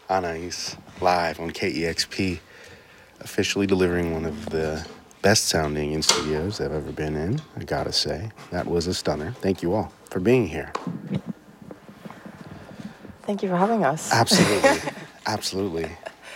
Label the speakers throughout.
Speaker 1: Anais live on KEXP, officially delivering one of the best sounding in studios I've ever been in. I gotta say, that was a stunner. Thank you all for being here.
Speaker 2: Thank you for having us.
Speaker 1: Absolutely, absolutely.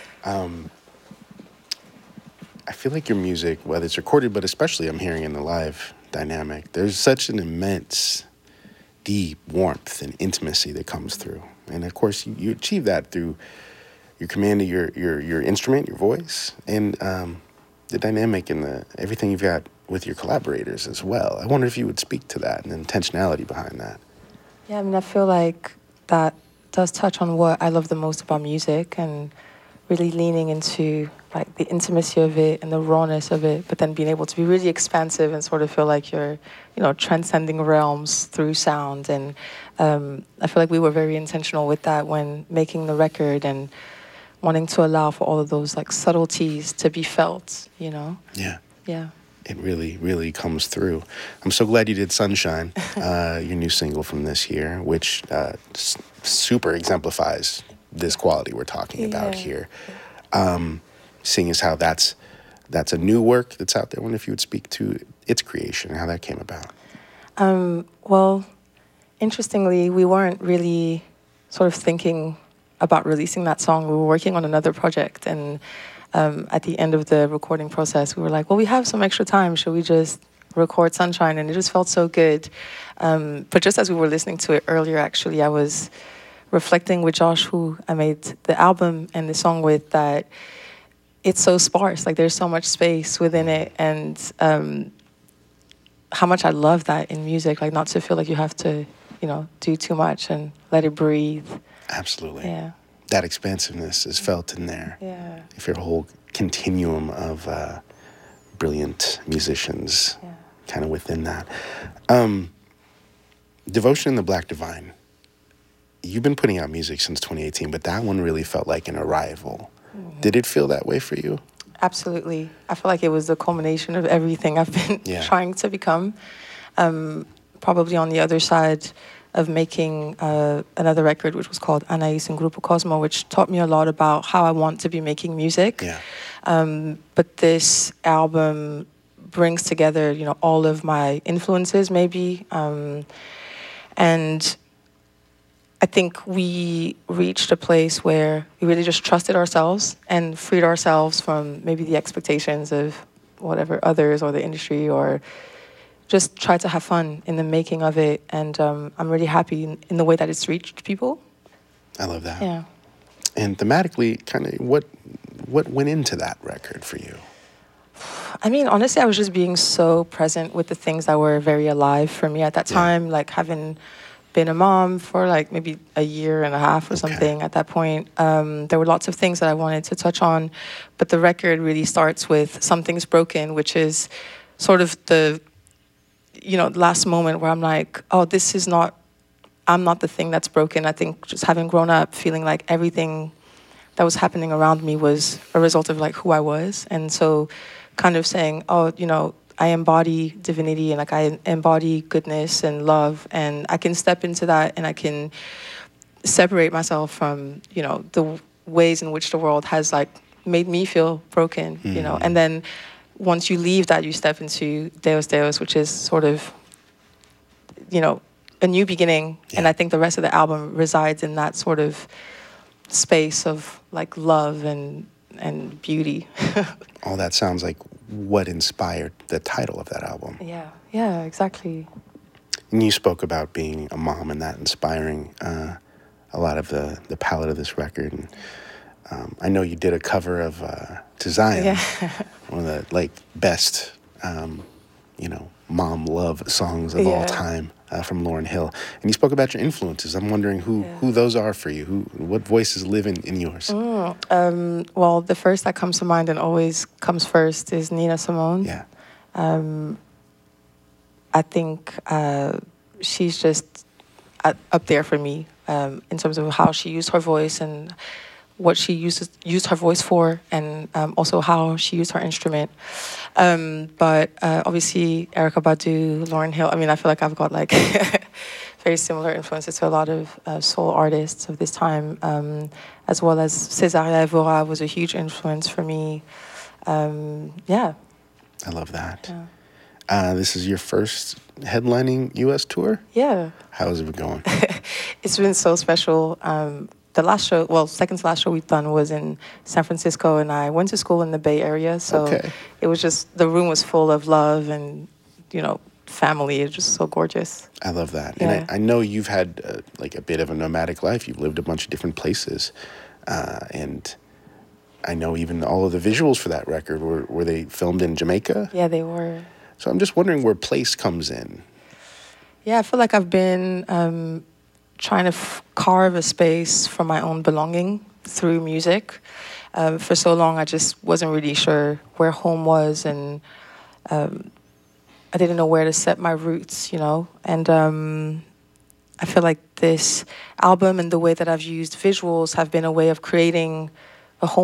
Speaker 1: I feel like your music, whether it's recorded, but especially I'm hearing in the live dynamic, there's such an immense, deep warmth and intimacy that comes through. And of course, you achieve that through your command of your instrument, your voice, and the dynamic and everything you've got with your collaborators as well. I wonder if you would speak to that and the intentionality behind that.
Speaker 2: Yeah, I mean, I feel like that does touch on what I love the most about music, and really leaning into like the intimacy of it and the rawness of it, but then being able to be really expansive and sort of feel like you're, transcending realms through sound. And I feel like we were very intentional with that when making the record, and wanting to allow for all of those like subtleties to be felt,
Speaker 1: Yeah.
Speaker 2: Yeah.
Speaker 1: It really, really comes through. I'm so glad you did Sunshine, your new single from this year, which super exemplifies this quality we're talking about here. Seeing as how that's a new work that's out there. I wonder if you would speak to its creation and how that came about.
Speaker 2: Well, interestingly, we weren't really sort of thinking about releasing that song. We were working on another project, and at the end of the recording process, we were like, well, we have some extra time. Should we just record Sunshine? And it just felt so good. But just as we were listening to it earlier, actually, I was reflecting with Josh, who I made the album and the song with, that it's so sparse. Like, there's so much space within it. And how much I love that in music, like not to feel like you have to, do too much and let it breathe.
Speaker 1: Absolutely.
Speaker 2: Yeah.
Speaker 1: That expansiveness is felt in there.
Speaker 2: Yeah.
Speaker 1: If your whole continuum of brilliant musicians kind of within that. Devotion and the Black Divine. You've been putting out music since 2018, but that one really felt like an arrival. Mm-hmm. Did it feel that way for you?
Speaker 2: Absolutely. I feel like it was the culmination of everything I've been trying to become. Probably on the other side of making another record, which was called Anais and Grupo Cosmo, which taught me a lot about how I want to be making music.
Speaker 1: Yeah.
Speaker 2: But this album brings together, all of my influences, maybe. And I think we reached a place where we really just trusted ourselves and freed ourselves from maybe the expectations of whatever others or the industry, or just try to have fun in the making of it. And I'm really happy in the way that it's reached people.
Speaker 1: I love that.
Speaker 2: Yeah.
Speaker 1: And thematically, kind of what went into that record for you?
Speaker 2: I mean, honestly, I was just being so present with the things that were very alive for me at that time, like having been a mom for like maybe a year and a half or something at that point. There were lots of things that I wanted to touch on, but the record really starts with Something's Broken, which is sort of the last moment where I'm like, oh, I'm not the thing that's broken. I think just having grown up, feeling like everything that was happening around me was a result of like who I was. And so kind of saying, oh, I embody divinity, and like I embody goodness and love, and I can step into that, and I can separate myself from, the ways in which the world has like made me feel broken, and then once you leave that, you step into Deus Deus, which is sort of, a new beginning. Yeah. And I think the rest of the album resides in that sort of space of like love and beauty.
Speaker 1: All that sounds like what inspired the title of that album.
Speaker 2: Yeah, exactly.
Speaker 1: And you spoke about being a mom and that inspiring a lot of the palette of this record. And I know you did a cover of To Zion, one of the best, mom love songs of all time from Lauryn Hill. And you spoke about your influences. I'm wondering who those are for you. What voices live in yours?
Speaker 2: Well, the first that comes to mind and always comes first is Nina Simone.
Speaker 1: Yeah.
Speaker 2: I think she's just up there for me in terms of how she used her voice and what she used her voice for, and also how she used her instrument. But obviously, Erykah Badu, Lauryn Hill. I mean, I feel like I've got very similar influences to a lot of soul artists of this time, as well as Cesaria Evora was a huge influence for me. Yeah.
Speaker 1: I love that.
Speaker 2: Yeah.
Speaker 1: This is your first headlining U.S. tour?
Speaker 2: Yeah.
Speaker 1: How has it been going?
Speaker 2: It's been so special. The last show, well, second to last show we've done was in San Francisco, and I went to school in the Bay Area, so it was just, the room was full of love and, family. It's just so gorgeous.
Speaker 1: I love that.
Speaker 2: Yeah.
Speaker 1: And I know you've had like a bit of a nomadic life. You've lived a bunch of different places. And I know even all of the visuals for that record, were they filmed in Jamaica?
Speaker 2: Yeah, they were.
Speaker 1: So I'm just wondering where place comes in.
Speaker 2: Yeah, I feel like I've been trying to carve a space for my own belonging through music. For so long, I just wasn't really sure where home was, and I didn't know where to set my roots, And I feel like this album and the way that I've used visuals have been a way of creating